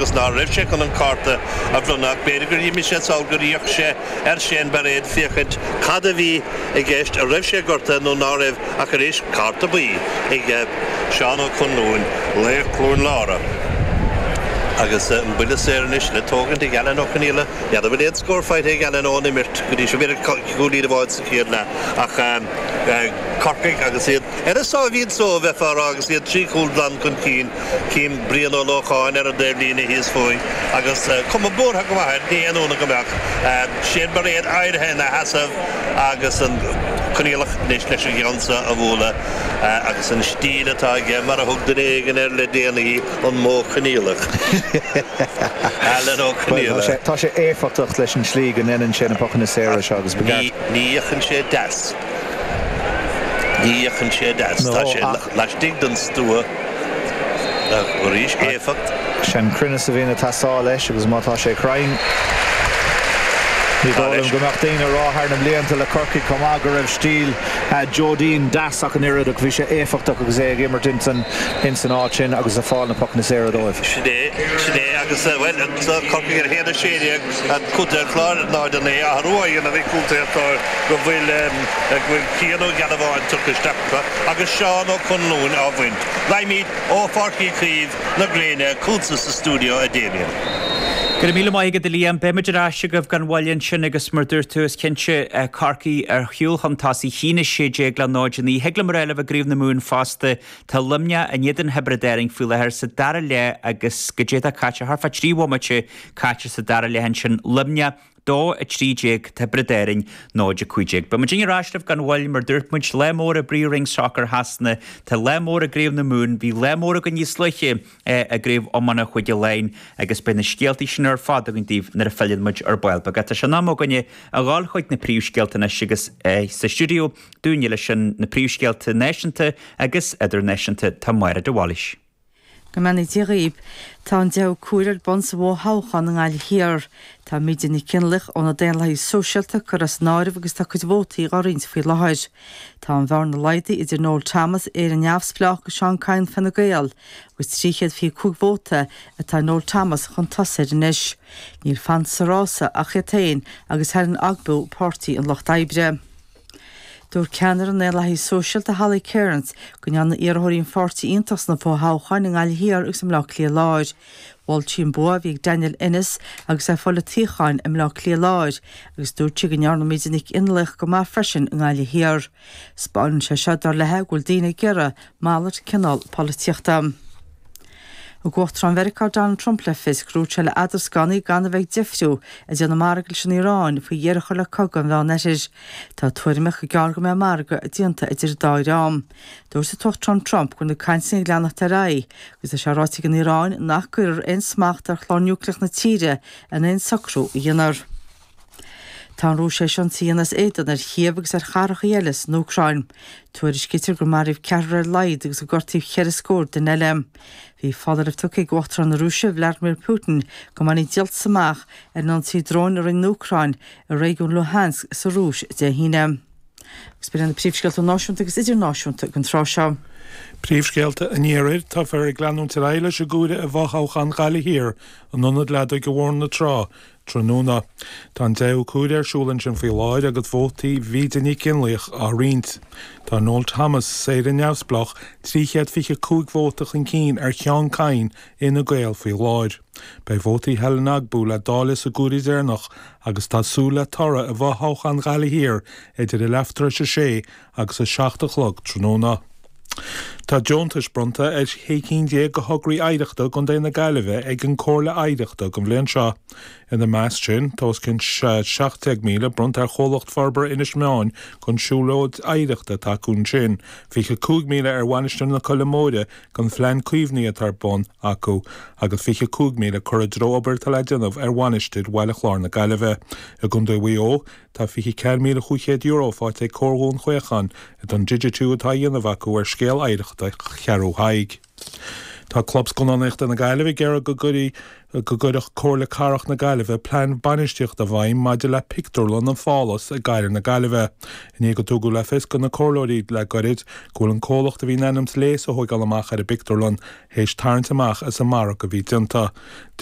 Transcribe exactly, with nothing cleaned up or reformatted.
agus ná rifse chun an carta a bhrúnach beidir í mis águríoch sé ar sin baréad fichid cad a bhí i gceist a rifse gorta nó ná raibh a chu éis carta buí ag seanó chun nóin léir clún lára. agus an buile séirnis le tógan i galan ó chaníile, iad a bhfuil éad scórfáid ag galan ó imirt, go dtí sé bhéidir cúlí a bháid sa chéad le ach corcaig agus iad. Er is sá bhíad só bheithfar agus iad trí cúl blan chun cín, cín brian ó locháin ar a déir lína híos fóin, agus cum a bórtha go bhaid, ní anúna go meach. Séad bar éad airthe na hasamh agus an chaníalach níos leis a gionsa a bhóla agus an stíl atá ige mar a thug den éigen ar le déanaí an mó chaníalach. Tá sé éfachtach leis an slí an inan sin pachan na séire se agus begart. Níochan sé das. Níochan sé das. Tá sé leis dig den stúa go ríis éfacht. Sin crunne sa bhína tasá leis agus mátá sé craing. Ní bhfuil go meach daoine ráthar na blianta le corcaí com aga raibh stíl Jodín dasach an irid ag bhí sé éfachtach agus é gimmart in san áit sin agus a fáil na pacna séire dóibh. Sidé, sidé agus bhfuil corcaí ar héad a séide an cúta chláir náid an é a roiin a bhí cúta atá go bhfuil bhfuil cíanú ganamháin tuchaisteachta agus seán ó chun lún á bhaint. Laimíd ó farcaí críomh na gléine cúta sa stúdio a déanaí. Gur míle maigad de líam bemeidir aise goh gan bhhailinn sin agus mar dúirtús cinse carcaí ar hiúlcham tasí híine séide le náidin í hegla mar eile a gríomh na mún fásta tá lumne a niedan hebredéring fuileir sa dara le agus go déad a caite harfa tríhhaimete caite sa dara le hen sin lumne dó a tríéig te bredéring náide cuiideig. Ba mar ráistlih gan bhil mar dúirtmuid lemór a bríring seachar hasna tá lemór a gréomh na mún, bhí lemór a go níos sluiche a gréomh ommanna chuide lein agus be na scialtaí sin ar fád a gníomh nar a fellid muid ar bail. Ba gata se ná gonne a gáil chuid na príomhscealtainna sigus sa stúdio dúine lei sin na príomhscealta náisianta agus idir náisianta tá maire do bháis. Go mena díríb, tá an deabh cuairead bon sa bhó háchan an gáil hir, tá míidir ní cinlach óna déan leí sóisialta chur as náirh agus tá chuid bhótaí á rins faoi lehaid. Tá an bhar na leide idir Noel Thomas ar an neamhsplach go Seán Cain fan na Gael, agus tríchéad fí cúg bhóta atá Noel Thomas chun tosaid inis. Níl fan sa rása a chetain agus head an agbú pártaí an Loch Daibre. Dúr ceanar an éile hí sóisialta Halley Cairns go neanna iarthirín fortaí iontas na fó háchain an gáil hir agus am le clí láid. Bhil tín bua bhíag Daniel Innes agus é fola tíchain am le clí láid, agus dúirtí go nearna míidirnig inlech go má freisin an gáil hir. Spáinn sé se dar lethe ghfuil daoine gera málat cinál políochta. O gwaith America Donald Trump le fis grúte le adrascanaí gan a bheith difriú a déanana margail sin Irán faoi dhearcha le cogan bheith neis. Tá tuairimech go gearga me marga a dionanta idir dáid am. Dúir sa tucht Trump Trump chun na cainsin gleannach tar rai, gus a seráigh an Irán nach gur ar insmacht ar chlár núcleach na tíre an ein sacrú i dionar. Tá rú sé an tíanas éidan ar chiabagus ar charach éiles nó Ucrain. Tuair is gitir go maribh cear ar leid agus a gortíh cheir scór den eile. Bhí fadar ah tucaigh gwaithtar an Rúise Vladimir Putin go man í dialt samach ar nantí drón ar in Ucrain a réigiún Luhansk sa Rúis de híine. Gus bíonn an príomhscealta náisiúnta agus idir náisiúnta gon trá seo. Príomhscealta a níorid tá fear ag leanún tar éile se gúide a bhathchan gála hir an nunad lead ag go bhhain na trá. Tróna Tá déú cúd ar siúlann sin faoi láid agad bhótaí bhí daoine cinlaoch á riint. Tá Noel Thomas sé an neamhsplach tríchéad fiche cúig bhótach an cín ar Seán Cain ina Gael faoi láid. Bei bhótaí Helen Agbú le dálas a gúdaí déarnach agus tá súla tora a bhathchan gála hir idir i leftar se sé agus a seachtachlog tróna. Tá Jontas bronta ag hécinn dé go thugraí aireachta gon déna gaiileh ag an cóla aireachta go bhléon seo. Ina meas sin tós cinn seachtag míle bront ar cholacht farbar inis meáin gon siúlóid aireachta táún sin. Fiche cúg míle ar bhainistean na cholamóide gon phlean cuimhní tar bon acu, agus fiche cúg míle chur a dróabair tal déanamh ar bhainistead bhile chlár na gaiileh. A gon do bhío tá fiche ceir míle chuchéad euro fáit é cóhún chuechan a don digitú atá dhéanamh acu ar scéal aireachta chearú haig. Tá clubs gonanacht na gaiileh gear go gurí go gurach cóla carach na gaiileh plean banisteocht a bhaim maidir le pictorlan an fálas a gaiir na gaiileh. Ní go tú go le fis go na cóiríd le gorid gúil an cólacht a bhí nenams lééis a thuig amach ar a pictorlan hééis tarntamach as a marach a bhí dinta.